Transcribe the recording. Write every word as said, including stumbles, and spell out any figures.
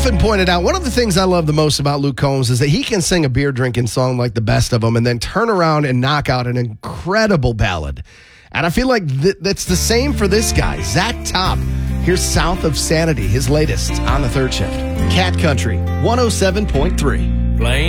often pointed out, one of the things I love the most about Luke Combs is that he can sing a beer drinking song like the best of them and then turn around and knock out an incredible ballad. And I feel like th- that's the same for this guy, Zach Top. Here's South of Sanity, his latest on the third shift. Cat Country, one oh seven point three. Playing